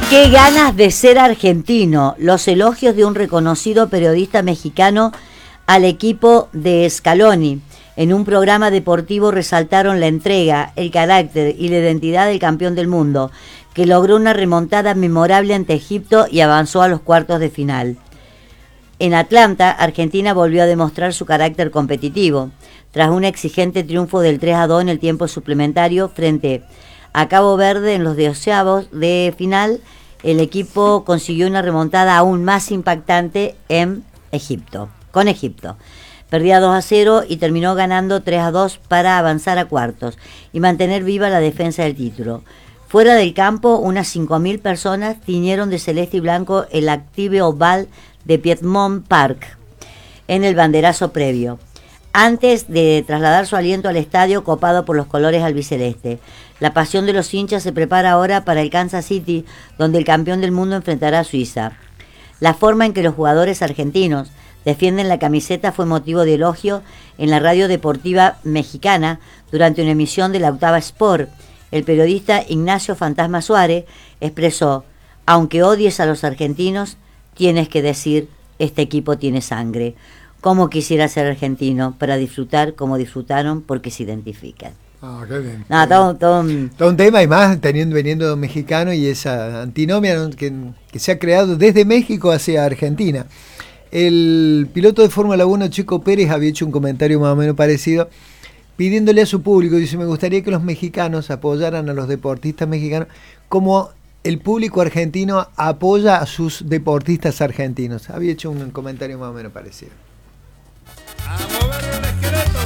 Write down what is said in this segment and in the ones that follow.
Qué ganas de ser argentino. Los elogios de un reconocido periodista mexicano al equipo de Scaloni. En un programa deportivo resaltaron la entrega, el carácter y la identidad del campeón del mundo, que logró una remontada memorable ante Egipto y avanzó a los cuartos de final. En Atlanta, Argentina volvió a demostrar su carácter competitivo, tras un exigente triunfo del 3-2 en el tiempo suplementario frente a Cabo Verde en los 16avos de final. El equipo consiguió una remontada aún más impactante con Egipto. Perdía 2-0 y terminó ganando 3-2 para avanzar a cuartos y mantener viva la defensa del título. Fuera del campo, unas 5.000 personas tiñeron de celeste y blanco el Active Oval de Piedmont Park en el banderazo previo, antes de trasladar su aliento al estadio copado por los colores albiceleste. La pasión de los hinchas se prepara ahora para el Kansas City, donde el campeón del mundo enfrentará a Suiza. La forma en que los jugadores argentinos defienden la camiseta fue motivo de elogio en la radio deportiva mexicana durante una emisión de la Octava Sport. El periodista Ignacio Fantasma Suárez expresó: aunque odies a los argentinos, tienes que decir, este equipo tiene sangre. Cómo quisiera ser argentino para disfrutar como disfrutaron, porque se identifican. Ah, qué bien. No, todo un tema, y más veniendo mexicano, y esa antinomia, ¿no?, que se ha creado desde México hacia Argentina. El piloto de Fórmula 1, Checo Pérez, había hecho un comentario más o menos parecido, pidiéndole a su público, dice: me gustaría que los mexicanos apoyaran a los deportistas mexicanos como el público argentino apoya a sus deportistas argentinos. Había hecho un comentario más o menos parecido. ¡A mover el esqueleto!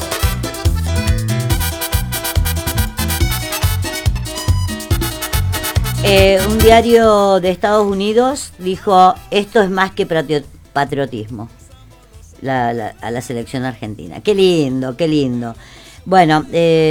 Un diario de Estados Unidos dijo: esto es más que patriotismo, a la selección argentina. Qué lindo, qué lindo. Bueno,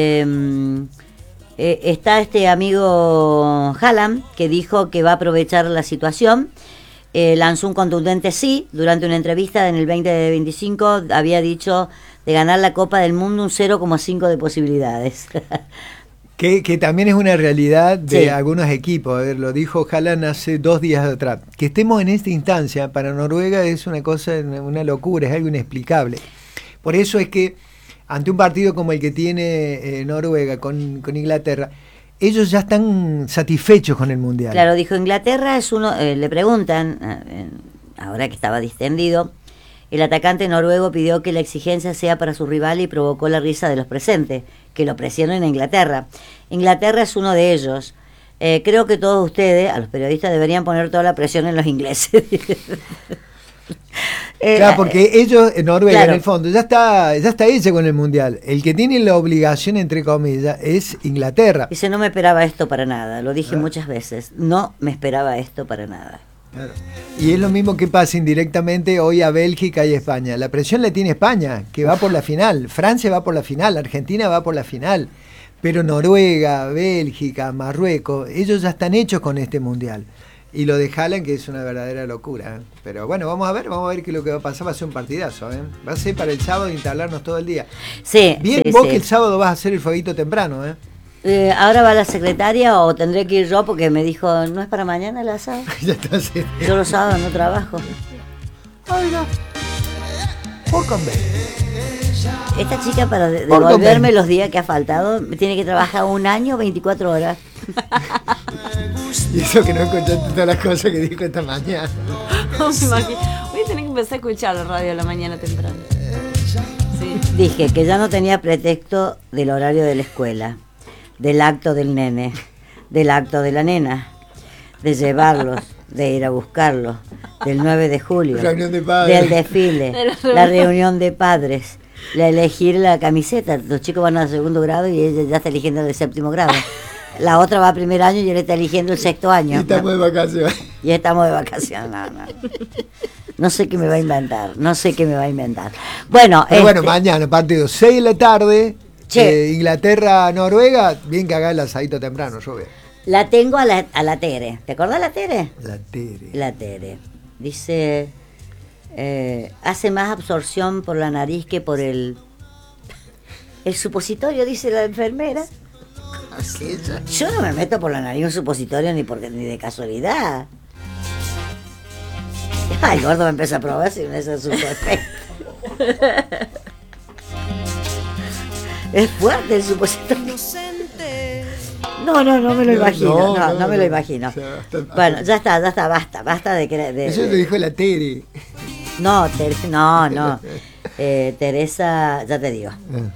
está este amigo Haaland, que dijo que va a aprovechar la situación. Lanzó un contundente sí. Durante una entrevista en el 2025 había dicho de ganar la Copa del Mundo un 0,5 de posibilidades. Que también es una realidad de Sí. algunos equipos. A ver, lo dijo Haaland hace 2 días atrás. Que estemos en esta instancia para Noruega es una cosa, una locura, es algo inexplicable. Por eso es que ante un partido como el que tiene Noruega con Inglaterra, ellos ya están satisfechos con el Mundial. Claro, dijo: Inglaterra es uno, le preguntan, ahora que estaba distendido, el atacante noruego pidió que la exigencia sea para su rival y provocó la risa de los presentes, que lo presionen a Inglaterra. Inglaterra es uno de ellos. Creo que todos ustedes, a los periodistas, deberían poner toda la presión en los ingleses. Claro, porque ellos, Noruega, claro, en el fondo, ya está hecha con el Mundial. El que tiene la obligación, entre comillas, es Inglaterra. dice: no me esperaba esto para nada, lo dije muchas veces, no me esperaba esto para nada. Claro. Y es lo mismo que pasa indirectamente hoy a Bélgica y España. La presión la tiene España, que va por la final. Francia va por la final, Argentina va por la final. Pero Noruega, Bélgica, Marruecos, ellos ya están hechos con este Mundial. Y lo de Haaland, que es una verdadera locura. Pero bueno, vamos a ver qué es lo que va a pasar. Va a ser un partidazo, ¿eh? Va a ser para el sábado instalarnos todo el día. Sí, Bien, sí, vos sí. que el sábado vas a hacer el fueguito temprano, ¿eh? Ahora va la secretaria, o tendré que ir yo, porque me dijo: ¿no es para mañana el asado? Ya está, sí. Yo los sábados no trabajo. Ay, no. Por convenio. Esta chica, para Por devolverme convenio. los días que ha faltado, tiene que trabajar 1 año, 24 horas. Y eso que no escuchaste todas las cosas que dijo esta mañana. Me imagino. Voy a tener que empezar a escuchar la radio a la mañana temprano. Sí. Dije que ya no tenía pretexto del horario de la escuela, del acto del nene, del acto de la nena, de llevarlos, de ir a buscarlos, del 9 de julio, Reunión de padres. del desfile, la reunión de padres, la elegir la camiseta. Los chicos van al 2º grado y ella ya está eligiendo el 7º grado. La otra va a 1er año y él está eligiendo el 6º año. Y estamos de vacaciones. Y estamos de vacaciones. No sé qué me va a inventar. Bueno, Pero bueno, mañana, partido 6 de la tarde, Che. Inglaterra-Noruega, bien que haga el asadito temprano, yo veo. la tengo a la Tere. ¿Te acordás la Tere? La Tere. La Tere. Dice: hace más absorción por la nariz que por el supositorio, dice la enfermera. Yo no me meto por la nariz un supositorio ni de casualidad. Ay, gordo me empieza a probar si no es su efecto. Es fuerte el supositorio. No me lo imagino. No me lo imagino. O sea, Bueno, ya está, basta de que. Eso te dijo la Tere. No. Teresa, ya te digo.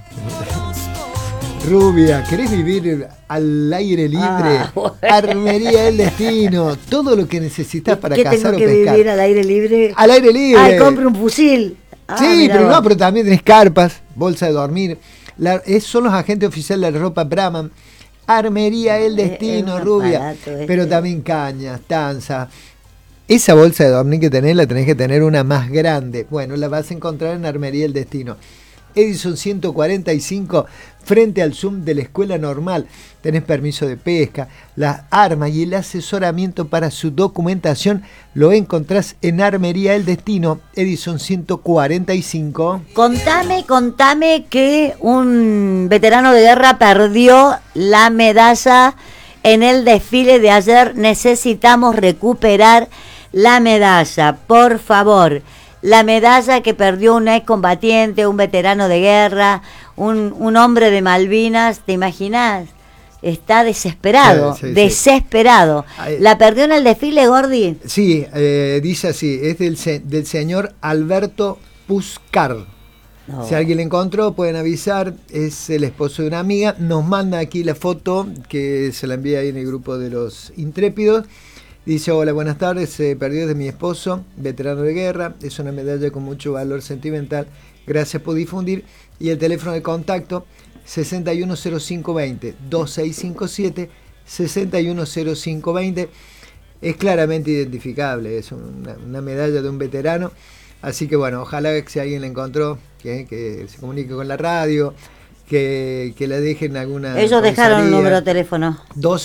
Rubia, ¿querés vivir al aire libre? Bueno. Armería del Destino, todo lo que necesitas para ¿Qué cazar tengo o que pescar. vivir al aire libre? Al aire libre. Ay, compre un fusil. Sí, Mira pero vos. no, pero también tenés carpas, bolsa de dormir. Son los agentes oficiales de la ropa Brahman. Armería El Destino, es un Rubia. aparato este. Pero también cañas, tanza. Esa bolsa de dormir que tenés, la tenés que tener una más grande. Bueno, la vas a encontrar en Armería El Destino. Edison 145, frente al Zoom de la Escuela Normal. Tenés permiso de pesca, las armas y el asesoramiento para su documentación lo encontrás en Armería El Destino, Edison 145. Contame que un veterano de guerra perdió la medalla en el desfile de ayer. Necesitamos recuperar la medalla, por favor. La medalla que perdió un excombatiente, un veterano de guerra, un hombre de Malvinas, ¿te imaginas? Está desesperado, Sí. desesperado. Ay. ¿La perdió en el desfile, Gordi? Sí, dice así, es del señor Alberto Puscar. No. Si alguien la encontró, pueden avisar, es el esposo de una amiga. Nos manda aquí la foto, que se la envía ahí en el grupo de los intrépidos. Dice, hola, buenas tardes, se perdió de mi esposo, veterano de guerra, es una medalla con mucho valor sentimental, gracias por difundir. Y el teléfono de contacto, 610520, 2657, 610520, es claramente identificable, es una medalla de un veterano. Así que bueno, ojalá que si alguien la encontró, que se comunique con la radio, que la dejen en alguna Ellos dejaron un comisaría. número de teléfono.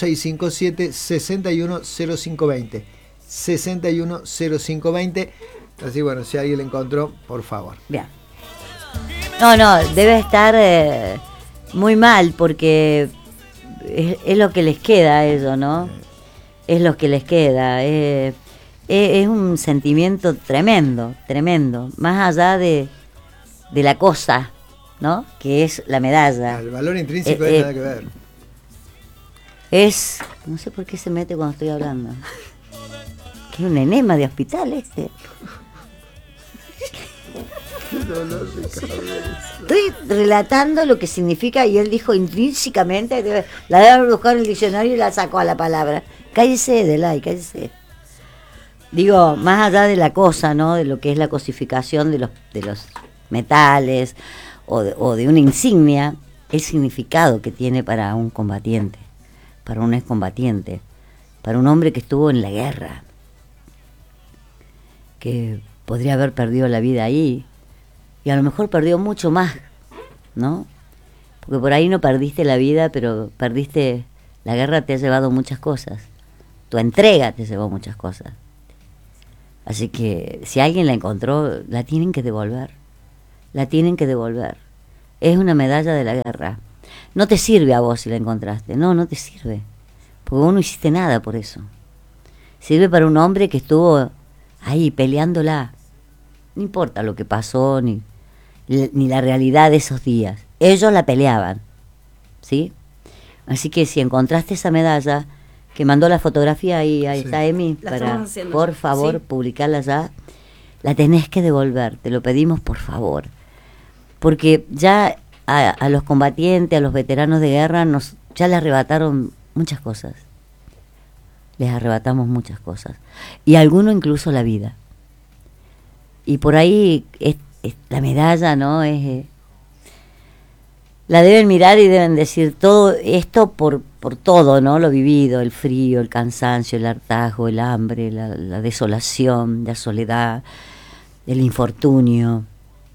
2657-610520. 610520. Así bueno, si alguien la encontró, por favor. Bien. No, debe estar muy mal porque es lo que les queda a ellos, ¿no? Es lo que les queda. Es un sentimiento tremendo. Más allá de la cosa, ¿no? Que es la medalla. El valor intrínseco no tiene nada que ver. No sé por qué se mete cuando estoy hablando. Que es un enema de hospital este. Estoy relatando lo que significa y él dijo intrínsecamente, la debe buscar en el diccionario y la sacó a la palabra. Cállese, Delay, cállese. Digo, más allá de la cosa, ¿no? De lo que es la cosificación de los metales o de una insignia, el significado que tiene para un combatiente, para un excombatiente, para un hombre que estuvo en la guerra, que podría haber perdido la vida ahí, y a lo mejor perdió mucho más, ¿no? Porque por ahí no perdiste la vida, pero perdiste, la guerra te ha llevado muchas cosas, tu entrega te llevó muchas cosas. Así que si alguien la encontró, la tienen que devolver. Es una medalla de la guerra. No te sirve a vos si la encontraste, no te sirve, porque vos no hiciste nada por eso. Sirve para un hombre que estuvo ahí peleándola. No importa lo que pasó, ni la realidad de esos días. Ellos la peleaban, ¿sí? Así que si encontraste esa medalla, que mandó la fotografía ahí Sí. está Emi, La para, estamos haciendo por ya. favor, Sí. publicarla ya. La tenés que devolver, te lo pedimos por favor. Porque ya a los combatientes, a los veteranos de guerra, ya les arrebataron muchas cosas. Les arrebatamos muchas cosas. Y a algunos incluso la vida. Y por ahí la medalla, ¿no? La deben mirar y deben decir todo esto por todo, ¿no? Lo vivido, el frío, el cansancio, el hartazgo, el hambre, la desolación, la soledad, el infortunio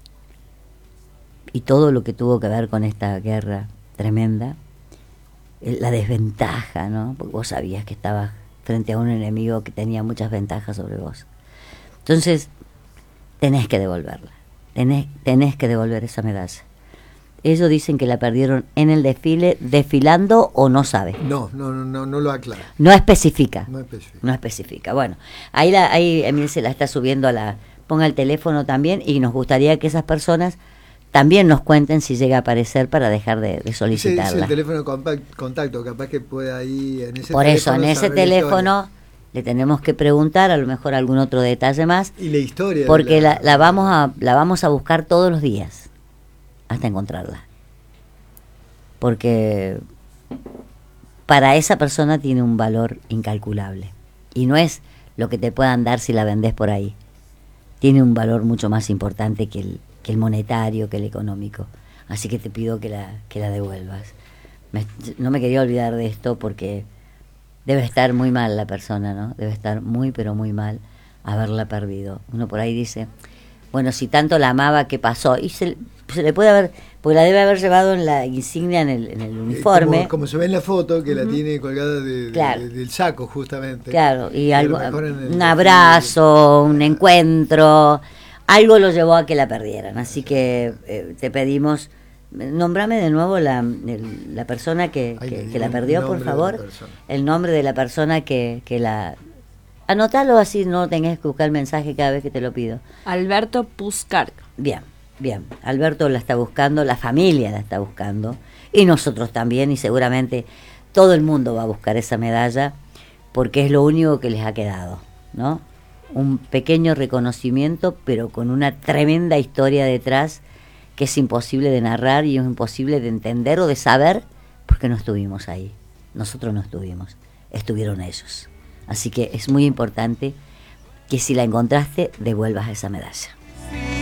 y todo lo que tuvo que ver con esta guerra tremenda, la desventaja, ¿no? Porque vos sabías que estabas frente a un enemigo que tenía muchas ventajas sobre vos. Entonces, tenés que devolverla, tenés que devolver esa medalla. ellos dicen que la perdieron en el desfile, desfilando o no sabe. No lo aclara. No especifica. No especifica. No especifica. Bueno, ahí Emil se la está subiendo ponga el teléfono también, y nos gustaría que esas personas también nos cuenten si llega a aparecer para dejar de solicitarla. Ese es el teléfono de contacto, capaz que pueda ahí en ese Por eso, en teléfono ese saber la teléfono le tenemos que preguntar a lo mejor algún otro detalle más, historia. Y la historia. porque la vamos a buscar todos los días hasta encontrarla. Porque para esa persona tiene un valor incalculable. Y no es lo que te puedan dar si la vendés por ahí. Tiene un valor mucho más importante que el monetario, que el económico. Así que te pido que la devuelvas. No me quería olvidar de esto porque debe estar muy mal la persona, ¿no? Debe estar muy, pero muy mal haberla perdido. Uno por ahí dice, bueno, si tanto la amaba, ¿qué pasó? Y se le puede haber, porque la debe haber llevado en la insignia, en el uniforme. Como se ve en la foto, que la tiene colgada del saco, justamente. Claro, y algo, un abrazo, un encuentro, algo lo llevó a que la perdieran. Así que te pedimos, nombrame de nuevo la persona que la perdió, por favor. El nombre de la persona que la... Anótalo, así no tengas que buscar el mensaje cada vez que te lo pido. Alberto Puscar. Bien. Alberto la está buscando, la familia la está buscando, y nosotros también, y seguramente todo el mundo va a buscar esa medalla, porque es lo único que les ha quedado, ¿no? Un pequeño reconocimiento, pero con una tremenda historia detrás, que es imposible de narrar y es imposible de entender o de saber, porque no estuvimos ahí. Nosotros no estuvimos, estuvieron ellos. Así que es muy importante que si la encontraste, devuelvas esa medalla.